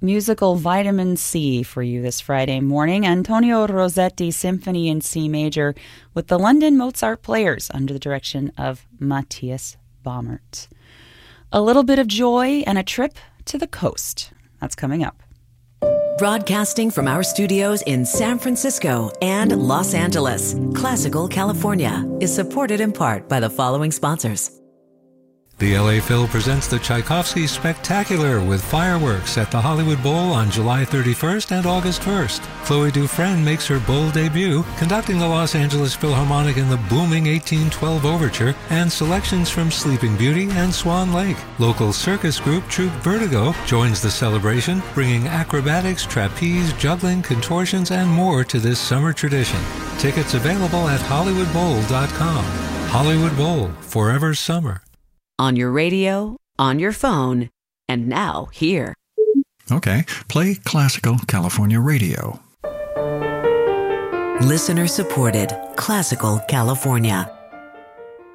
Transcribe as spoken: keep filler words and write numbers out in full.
musical vitamin C for you this Friday morning. Antonio Rossetti Symphony in C Major with the London Mozart Players under the direction of Matthias Baumert. A little bit of joy and a trip to the coast. That's coming up. Broadcasting from our studios in San Francisco and Los Angeles, Classical California is supported in part by the following sponsors. The L A Phil presents the Tchaikovsky Spectacular with fireworks at the Hollywood Bowl on July thirty-first and August first. Chloe Dufresne makes her bowl debut, conducting the Los Angeles Philharmonic in the booming eighteen twelve Overture and selections from Sleeping Beauty and Swan Lake. Local circus group Troupe Vertigo joins the celebration, bringing acrobatics, trapeze, juggling, contortions, and more to this summer tradition. Tickets available at hollywood bowl dot com. Hollywood Bowl, forever summer. On your radio, on your phone, and now here. Okay, play Classical California Radio. Listener supported, Classical California.